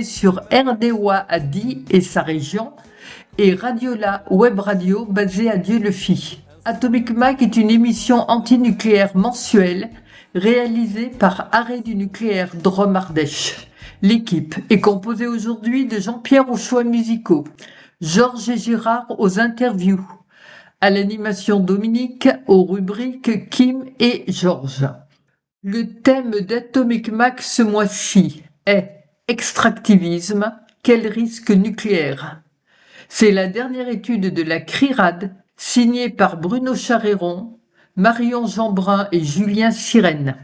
sur RDOA à Die et sa région et Radiola Web Radio basée à Dieulefit. Atomic Mac est une émission antinucléaire mensuelle réalisée par Arrêt du nucléaire Drôme Ardèche. L'équipe est composée aujourd'hui de Jean-Pierre aux choix musicaux, Georges et Gérard aux interviews, à l'animation Dominique, aux rubriques Kim et Georges. Le thème d'Atomic Mac ce mois-ci est Extractivisme, quel risque nucléaire? C'est la dernière étude de la CRIRAD signée par Bruno Charéron, Marion Jeanbrun et Julien Sirène.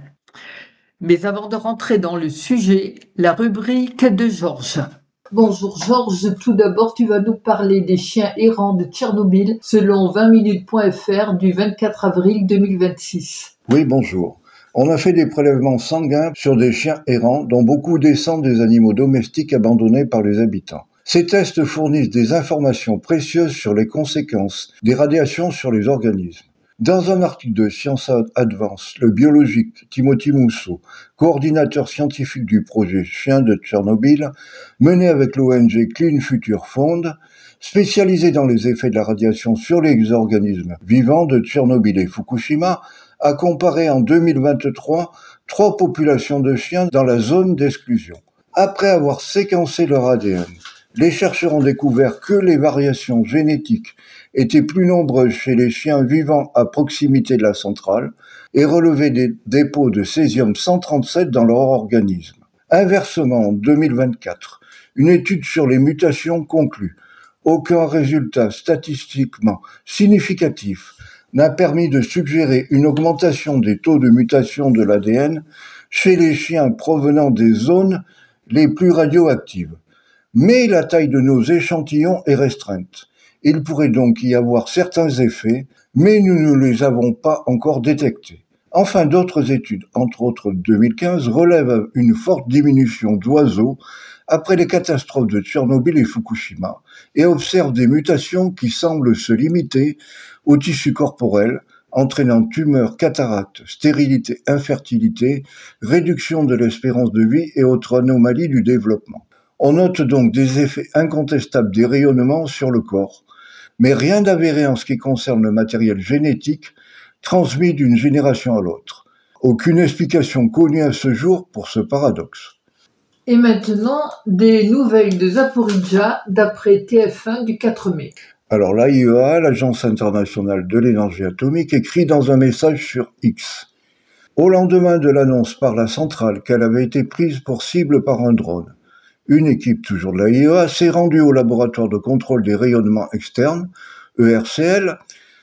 Mais avant de rentrer dans le sujet, la rubrique de Georges. Bonjour Georges, tout d'abord tu vas nous parler des chiens errants de Tchernobyl selon 20minutes.fr du 24 avril 2026. Oui, bonjour. On a fait des prélèvements sanguins sur des chiens errants dont beaucoup descendent des animaux domestiques abandonnés par les habitants. Ces tests fournissent des informations précieuses sur les conséquences des radiations sur les organismes. Dans un article de Science Advance, le biologiste Timothy Mousseau, coordinateur scientifique du projet Chiens de Tchernobyl, mené avec l'ONG Clean Future Fund, spécialisé dans les effets de la radiation sur les organismes vivants de Tchernobyl et Fukushima, a comparé en 2023 3 populations de chiens dans la zone d'exclusion. Après avoir séquencé leur ADN, les chercheurs ont découvert que les variations génétiques étaient plus nombreuses chez les chiens vivant à proximité de la centrale et relevaient des dépôts de césium-137 dans leur organisme. Inversement, en 2024, une étude sur les mutations conclut aucun résultat statistiquement significatif n'a permis de suggérer une augmentation des taux de mutation de l'ADN chez les chiens provenant des zones les plus radioactives. Mais la taille de nos échantillons est restreinte. Il pourrait donc y avoir certains effets, mais nous ne les avons pas encore détectés. Enfin, d'autres études, entre autres 2015, relèvent une forte diminution d'oiseaux après les catastrophes de Tchernobyl et Fukushima et observent des mutations qui semblent se limiter au tissu corporel, entraînant tumeurs, cataractes, stérilité, infertilité, réduction de l'espérance de vie et autres anomalies du développement. On note donc des effets incontestables des rayonnements sur le corps, mais rien d'avéré en ce qui concerne le matériel génétique transmis d'une génération à l'autre. Aucune explication connue à ce jour pour ce paradoxe. Et maintenant, des nouvelles de Zaporijia d'après TF1 du 4 mai. Alors l'AIEA, l'Agence internationale de l'énergie atomique, écrit dans un message sur X. Au lendemain de l'annonce par la centrale qu'elle avait été prise pour cible par un drone, une équipe toujours de l'AIEA s'est rendue au laboratoire de contrôle des rayonnements externes, ERCL.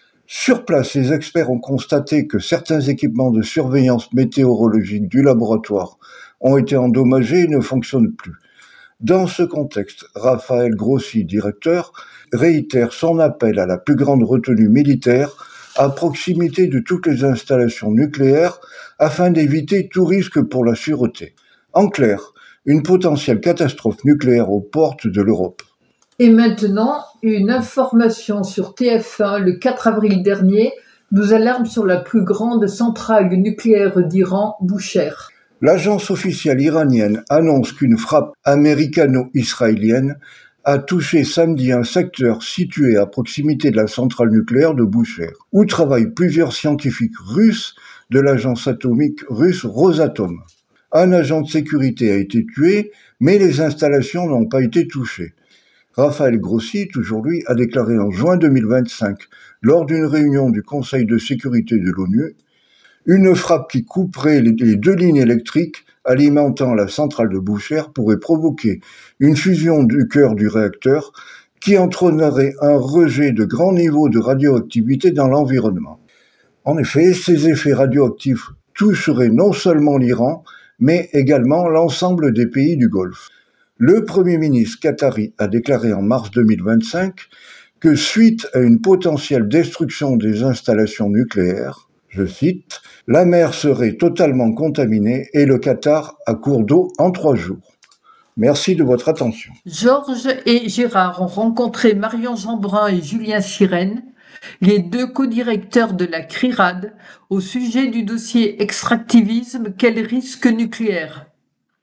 Sur place, les experts ont constaté que certains équipements de surveillance météorologique du laboratoire ont été endommagés et ne fonctionnent plus. Dans ce contexte, Raphaël Grossi, directeur, réitère son appel à la plus grande retenue militaire à proximité de toutes les installations nucléaires afin d'éviter tout risque pour la sûreté. En clair, une potentielle catastrophe nucléaire aux portes de l'Europe. Et maintenant, une information sur TF1 le 4 avril dernier nous alarme sur la plus grande centrale nucléaire d'Iran, Bushehr. L'agence officielle iranienne annonce qu'une frappe américano-israélienne a touché samedi un secteur situé à proximité de la centrale nucléaire de Bushehr, où travaillent plusieurs scientifiques russes de l'agence atomique russe Rosatom. Un agent de sécurité a été tué, mais les installations n'ont pas été touchées. Raphaël Grossi, toujours lui, a déclaré en juin 2025, lors d'une réunion du Conseil de sécurité de l'ONU, une frappe qui couperait les 2 lignes électriques alimentant la centrale de Bushehr pourrait provoquer une fusion du cœur du réacteur qui entraînerait un rejet de grands niveaux de radioactivité dans l'environnement. En effet, ces effets radioactifs toucheraient non seulement l'Iran, mais également l'ensemble des pays du Golfe. Le Premier ministre qatari a déclaré en mars 2025 que suite à une potentielle destruction des installations nucléaires, je cite, « la mer serait totalement contaminée et le Qatar à court d'eau en 3 jours ». Merci de votre attention. Georges et Gérard ont rencontré Marion Jeanbrun et Julien Sirène, les 2 co-directeurs de la CRIRAD, au sujet du dossier Extractivisme, quel risque nucléaire?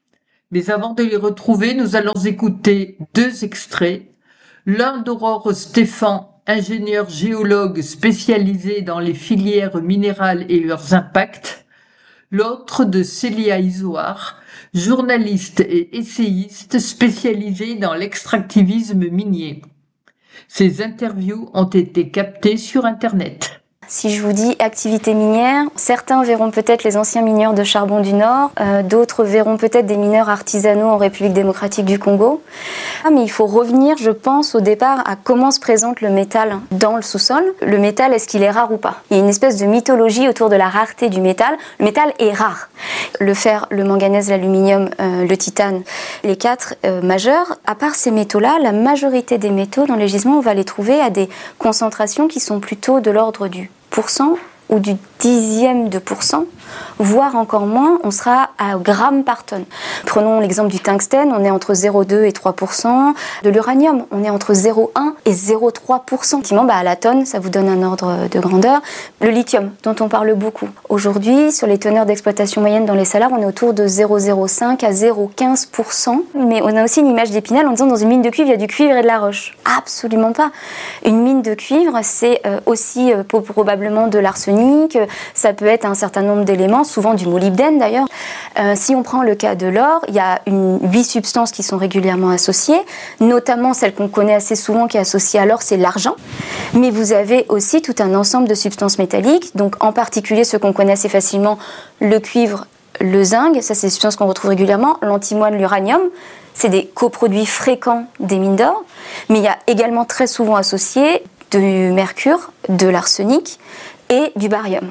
Mais avant de les retrouver, nous allons écouter deux extraits. L'un d'Aurore Stéphan, ingénieure géologue spécialisée dans les filières minérales et leurs impacts. L'autre de Célia Isoard, journaliste et essayiste spécialisée dans l'extractivisme minier. Ces interviews ont été captées sur Internet. Si je vous dis activité minière, certains verront peut-être les anciens mineurs de charbon du Nord, d'autres verront peut-être des mineurs artisanaux en République démocratique du Congo. Mais il faut revenir, je pense, au départ à comment se présente le métal dans le sous-sol. Le métal, est-ce qu'il est rare ou pas? Il y a une espèce de mythologie autour de la rareté du métal. Le métal est rare. Le fer, le manganèse, l'aluminium, le titane, les quatre majeurs. À part ces métaux-là, la majorité des métaux dans les gisements, on va les trouver à des concentrations qui sont plutôt de l'ordre du % ou du dixième de %, voire encore moins, on sera à grammes par tonne. Prenons l'exemple du tungstène, on est entre 0,2 et 3%. De l'uranium, on est entre 0,1 et 0,3%. Effectivement, à la tonne, ça vous donne un ordre de grandeur. Le lithium, dont on parle beaucoup. Aujourd'hui, sur les teneurs d'exploitation moyenne dans les salars, on est autour de 0,05 à 0,15%. Mais on a aussi une image d'Épinal en disant dans une mine de cuivre, il y a du cuivre et de la roche. Absolument pas. Une mine de cuivre, c'est aussi probablement de l'arsenic, ça peut être un certain nombre d'éléments, souvent du molybdène d'ailleurs. Si on prend le cas de l'or, il y a 8 substances qui sont régulièrement associées, notamment celle qu'on connaît assez souvent qui est associée à l'or, c'est l'argent. Mais vous avez aussi tout un ensemble de substances métalliques, donc en particulier ceux qu'on connaît assez facilement, le cuivre, le zinc, ça c'est des substances qu'on retrouve régulièrement, l'antimoine, l'uranium, c'est des coproduits fréquents des mines d'or, mais il y a également très souvent associé du mercure, de l'arsenic et du barium,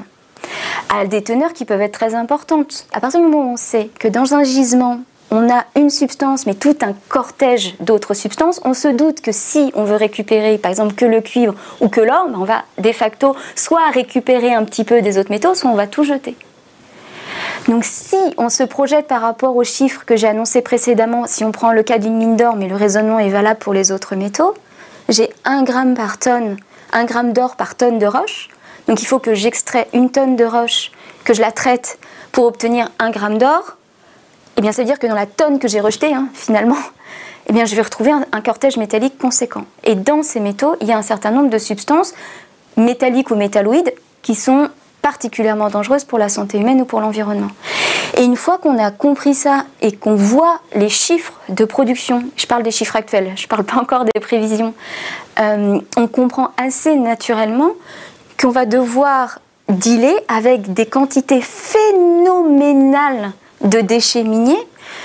à des teneurs qui peuvent être très importantes. À partir du moment où on sait que dans un gisement, on a une substance, mais tout un cortège d'autres substances, on se doute que si on veut récupérer, par exemple, que le cuivre ou que l'or, on va de facto soit récupérer un petit peu des autres métaux, soit on va tout jeter. Donc si on se projette par rapport aux chiffres que j'ai annoncés précédemment, si on prend le cas d'une mine d'or, mais le raisonnement est valable pour les autres métaux, j'ai 1 gramme par tonne, 1 gramme d'or par tonne de roche. Donc il faut que j'extrais 1 tonne de roche, que je la traite pour obtenir 1 gramme d'or. Eh bien ça veut dire que dans la tonne que j'ai rejetée, finalement, eh bien je vais retrouver un cortège métallique conséquent. Et dans ces métaux, il y a un certain nombre de substances métalliques ou métalloïdes qui sont particulièrement dangereuses pour la santé humaine ou pour l'environnement. Et une fois qu'on a compris ça et qu'on voit les chiffres de production, je parle des chiffres actuels, je ne parle pas encore des prévisions, on comprend assez naturellement qu'on va devoir dealer avec des quantités phénoménales de déchets miniers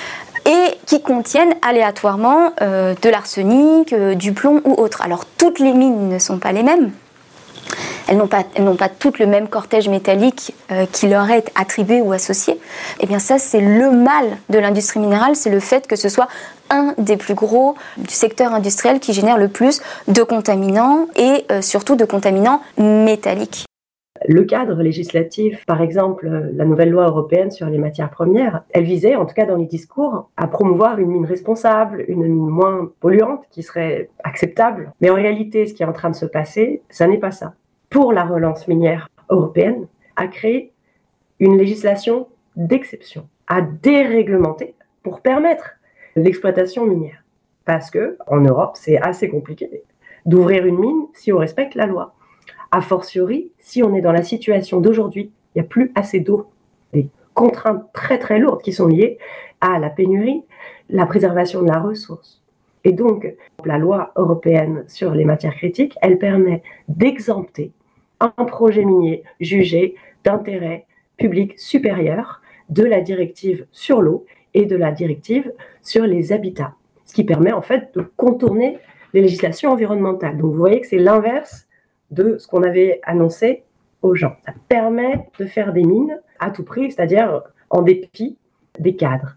et qui contiennent aléatoirement de l'arsenic, du plomb ou autre. Alors toutes les mines ne sont pas les mêmes. Elles n'ont pas toutes le même cortège métallique qui leur est attribué ou associé. Eh bien ça, c'est le mal de l'industrie minérale, c'est le fait que ce soit un des plus gros du secteur industriel qui génère le plus de contaminants et surtout de contaminants métalliques. Le cadre législatif, par exemple, la nouvelle loi européenne sur les matières premières, elle visait, en tout cas dans les discours, à promouvoir une mine responsable, une mine moins polluante, qui serait acceptable. Mais en réalité, ce qui est en train de se passer, ça n'est pas ça. Pour la relance minière européenne, a créé une législation d'exception, à déréglementer pour permettre l'exploitation minière. Parce que en Europe, c'est assez compliqué d'ouvrir une mine si on respecte la loi. A fortiori, si on est dans la situation d'aujourd'hui, il n'y a plus assez d'eau. Des contraintes très très lourdes qui sont liées à la pénurie, la préservation de la ressource. Et donc, la loi européenne sur les matières critiques, elle permet d'exempter un projet minier jugé d'intérêt public supérieur de la directive sur l'eau et de la directive sur les habitats. Ce qui permet en fait de contourner les législations environnementales. Donc vous voyez que c'est l'inverse de ce qu'on avait annoncé aux gens. Ça permet de faire des mines à tout prix, c'est-à-dire en dépit des cadres.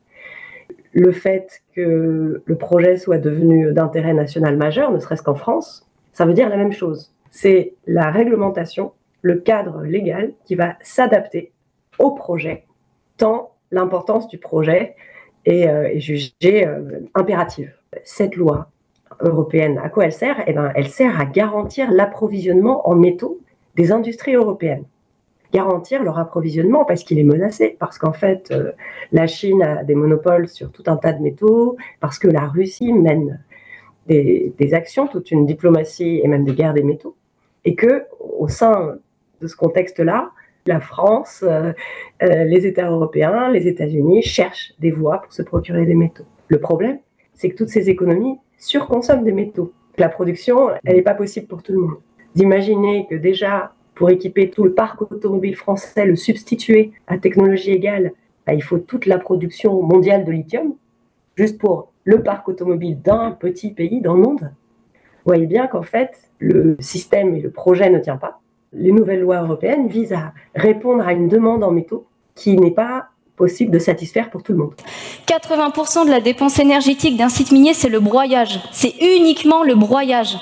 Le fait que le projet soit devenu d'intérêt national majeur, ne serait-ce qu'en France, ça veut dire la même chose. C'est la réglementation, le cadre légal qui va s'adapter au projet, tant l'importance du projet est jugée impérative. Cette loi européenne, à quoi elle sert ? Elle sert à garantir l'approvisionnement en métaux des industries européennes. garantir leur approvisionnement parce qu'il est menacé, parce qu'en fait, la Chine a des monopoles sur tout un tas de métaux, parce que la Russie mène des actions, toute une diplomatie et même des guerres des métaux, et que au sein de ce contexte-là, la France, les États européens, les États-Unis cherchent des voies pour se procurer des métaux. Le problème, c'est que toutes ces économies surconsomment des métaux. La production, elle n'est pas possible pour tout le monde. D'imaginer que déjà, pour équiper tout le parc automobile français, le substituer à technologie égale, il faut toute la production mondiale de lithium, juste pour le parc automobile d'un petit pays dans le monde. Vous voyez bien qu'en fait, le système et le projet ne tient pas. Les nouvelles lois européennes visent à répondre à une demande en métaux qui n'est pas possible de satisfaire pour tout le monde. 80% de la dépense énergétique d'un site minier, c'est le broyage. C'est uniquement le broyage.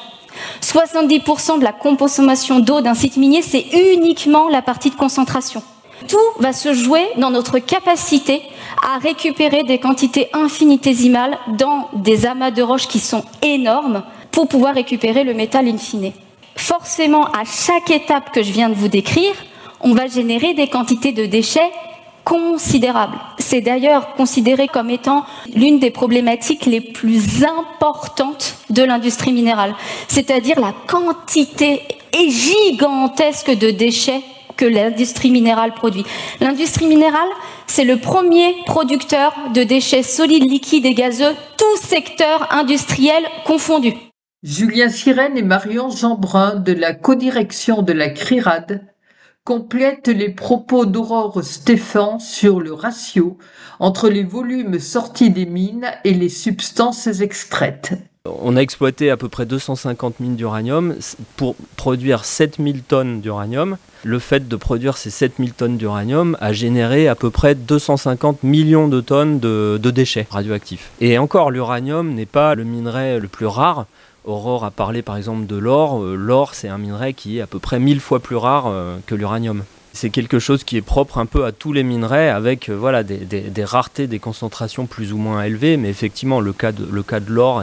70% de la consommation d'eau d'un site minier, c'est uniquement la partie de concentration. Tout va se jouer dans notre capacité à récupérer des quantités infinitésimales dans des amas de roches qui sont énormes pour pouvoir récupérer le métal in fine. Forcément, à chaque étape que je viens de vous décrire, on va générer des quantités de déchets considérables. C'est d'ailleurs considéré comme étant l'une des problématiques les plus importantes de l'industrie minérale, c'est-à-dire la quantité gigantesque de déchets que l'industrie minérale produit. L'industrie minérale, c'est le premier producteur de déchets solides, liquides et gazeux, tous secteurs industriels confondus. Julien Sirène et Marion Jeanbrun de la codirection de la CRIRAD complètent les propos d'Aurore Stéphan sur le ratio entre les volumes sortis des mines et les substances extraites. On a exploité à peu près 250 mines d'uranium pour produire 7000 tonnes d'uranium. Le fait de produire ces 7000 tonnes d'uranium a généré à peu près 250 millions de tonnes de déchets radioactifs. Et encore, l'uranium n'est pas le minerai le plus rare. Aurore a parlé par exemple de l'or. L'or, c'est un minerai qui est à peu près 1000 fois plus rare que l'uranium. C'est quelque chose qui est propre un peu à tous les minerais avec des raretés, des concentrations plus ou moins élevées. Mais effectivement, le cas de l'or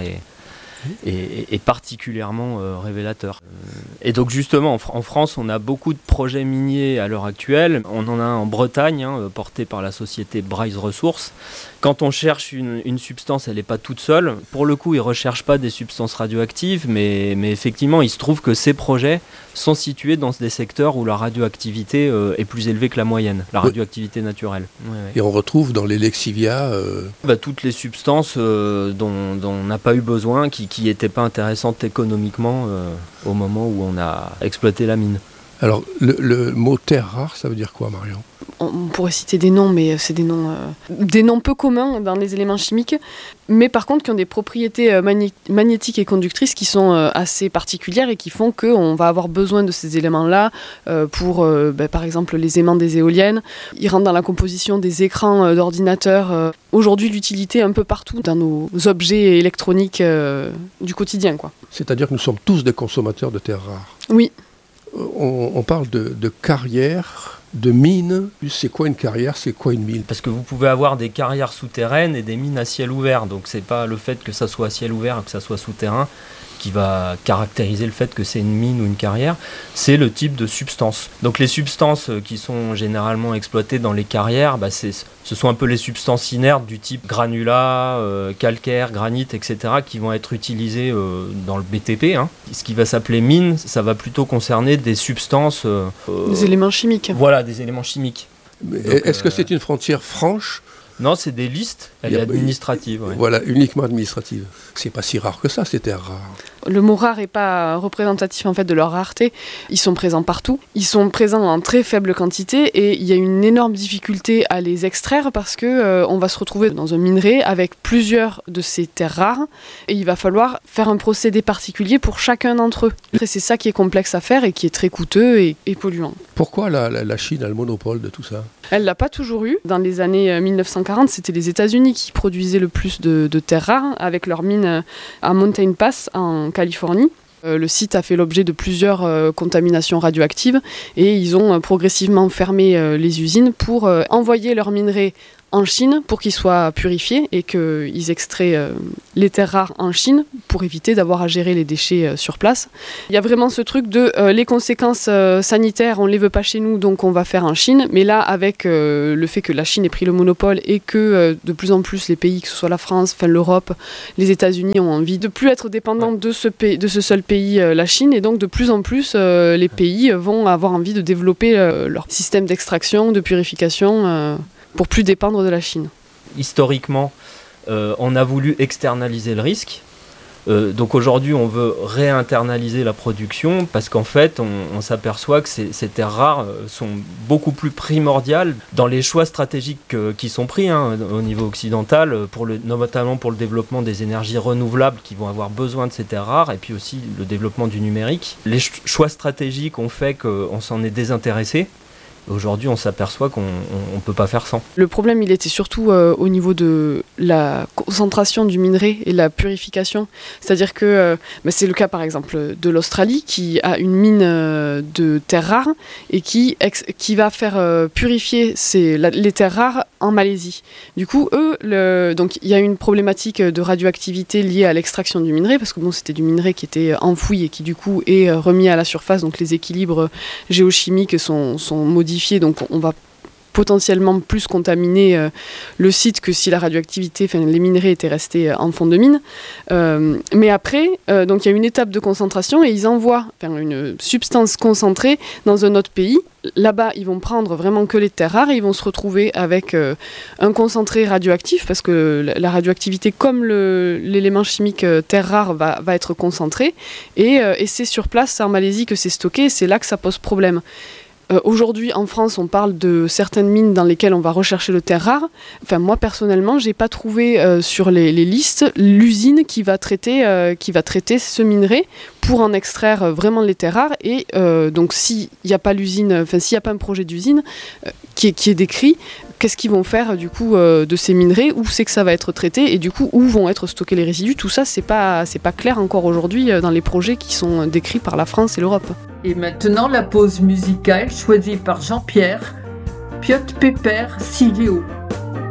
est particulièrement révélateur. Et donc justement, en France, on a beaucoup de projets miniers à l'heure actuelle. On en a un en Bretagne, porté par la société Bryce Resources. Quand on cherche une substance, elle n'est pas toute seule. Pour le coup, ils ne recherchent pas des substances radioactives, mais effectivement, il se trouve que ces projets sont situés dans des secteurs où la radioactivité est plus élevée que la moyenne, la radioactivité naturelle. Ouais. Et on retrouve dans les lexivia toutes les substances dont on n'a pas eu besoin, qui n'étaient pas intéressantes économiquement au moment où on a exploité la mine. Alors, le mot terre rare, ça veut dire quoi, Marion ? On pourrait citer des noms, mais c'est des noms peu communs dans les éléments chimiques, mais par contre qui ont des propriétés magnétiques et conductrices qui sont assez particulières et qui font qu'on va avoir besoin de ces éléments-là pour, par exemple, les aimants des éoliennes. Ils rentrent dans la composition des écrans d'ordinateurs. Aujourd'hui, l'utilité un peu partout dans nos objets électroniques du quotidien, quoi. C'est-à-dire que nous sommes tous des consommateurs de terres rares. Oui. On parle de carrières, de mines. C'est quoi une carrière ? C'est quoi une mine ? Parce que vous pouvez avoir des carrières souterraines et des mines à ciel ouvert. Donc c'est pas le fait que ça soit à ciel ouvert et que ça soit souterrain qui va caractériser le fait que c'est une mine ou une carrière, c'est le type de substance. Donc les substances qui sont généralement exploitées dans les carrières, ce sont un peu les substances inertes du type granulat, calcaire, granit, etc. qui vont être utilisées dans le BTP. Ce qui va s'appeler mine, ça va plutôt concerner des substances... des éléments chimiques. Voilà, des éléments chimiques. Donc, est-ce que c'est une frontière franche ? Non, c'est des listes, elle est administrative. Ouais. Voilà, uniquement administrative. C'est pas si rare que ça, ces terres rares. Le mot rare n'est pas représentatif en fait de leur rareté. Ils sont présents partout. Ils sont présents en très faible quantité et il y a une énorme difficulté à les extraire parce que on va se retrouver dans un minerai avec plusieurs de ces terres rares et il va falloir faire un procédé particulier pour chacun d'entre eux. Et c'est ça qui est complexe à faire et qui est très coûteux et polluant. Pourquoi la Chine a le monopole de tout ça ? Elle l'a pas toujours eu. Dans les années 1940, c'était les États-Unis qui produisaient le plus de terres rares avec leur mine à Mountain Pass en Californie. Le site a fait l'objet de plusieurs contaminations radioactives et ils ont progressivement fermé les usines pour envoyer leurs minerais en Chine pour qu'ils soient purifiés et qu'ils extraient les terres rares en Chine pour éviter d'avoir à gérer les déchets sur place. Il y a vraiment ce truc de les conséquences sanitaires, on ne les veut pas chez nous, donc on va faire en Chine. Mais là, avec le fait que la Chine ait pris le monopole et que de plus en plus les pays, que ce soit la France, l'Europe, les États-Unis, ont envie de plus être dépendants de ce seul pays, la Chine, et donc de plus en plus les pays vont avoir envie de développer leur système d'extraction, de purification, pour plus dépendre de la Chine. Historiquement, on a voulu externaliser le risque. Donc aujourd'hui, on veut réinternaliser la production parce qu'en fait, on s'aperçoit que ces terres rares sont beaucoup plus primordiales dans les choix stratégiques qui sont pris au niveau occidental, notamment pour le développement des énergies renouvelables qui vont avoir besoin de ces terres rares et puis aussi le développement du numérique. Les choix stratégiques ont fait qu'on s'en est désintéressé. Aujourd'hui, on s'aperçoit qu'on ne peut pas faire sans. Le problème, il était surtout au niveau de la concentration du minerai et la purification. C'est-à-dire que c'est le cas, par exemple, de l'Australie, qui a une mine de terres rares et qui va faire purifier les terres rares en Malaisie. Du coup, donc il y a une problématique de radioactivité liée à l'extraction du minerai, parce que c'était du minerai qui était enfoui et qui, du coup, est remis à la surface. Donc les équilibres géochimiques sont modifiés. Donc on va potentiellement plus contaminer le site que si la radioactivité, les minerais étaient restés en fond de mine. Mais après, donc il y a une étape de concentration et ils envoient une substance concentrée dans un autre pays. Là-bas, ils vont prendre vraiment que les terres rares et ils vont se retrouver avec un concentré radioactif parce que la radioactivité, comme l'élément chimique terre rare, va être concentré. Et c'est sur place, en Malaisie, que c'est stocké et c'est là que ça pose problème. Aujourd'hui, en France, on parle de certaines mines dans lesquelles on va rechercher le terre rare. Moi, personnellement, j'ai pas trouvé sur les listes l'usine qui va traiter ce minerai pour en extraire vraiment les terres rares. Et donc, s'il n'y a pas l'usine, s'il n'y a pas un projet d'usine qui est décrit, qu'est-ce qu'ils vont faire du coup de ces minerais, où c'est que ça va être traité et du coup où vont être stockés les résidus. Tout ça, c'est pas clair encore aujourd'hui dans les projets qui sont décrits par la France et l'Europe. Et maintenant la pause musicale choisie par Jean-Pierre, Piotr Pepper, Sileo.